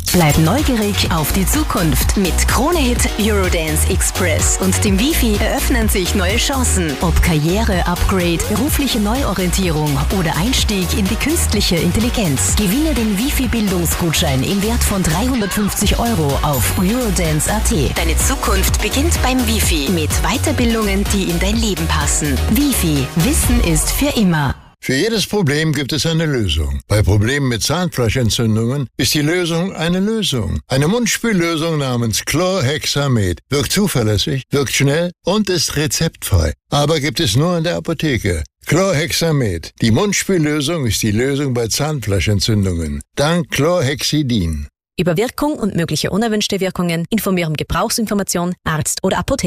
Bleib neugierig auf die Zukunft. Mit Krone-Hit Eurodance Express und dem Wifi eröffnen sich neue Chancen. Ob Karriere, Upgrade, berufliche Neuorientierung oder Einstieg in die künstliche Intelligenz. Gewinne den Wifi-Bildungsgutschein im Wert von 350 € auf Eurodance.at. Deine Zukunft beginnt beim Wifi mit Weiterbildungen, die in dein Leben passen. Wifi. Wissen ist für immer. Für jedes Problem gibt es eine Lösung. Bei Problemen mit Zahnfleischentzündungen ist die Lösung eine Lösung. Eine Mundspüllösung namens Chlorhexamed wirkt zuverlässig, wirkt schnell und ist rezeptfrei. Aber gibt es nur in der Apotheke. Chlorhexamed. Die Mundspüllösung ist die Lösung bei Zahnfleischentzündungen. Dank Chlorhexidin. Über Wirkung und mögliche unerwünschte Wirkungen informieren Gebrauchsinformation, Arzt oder Apotheker.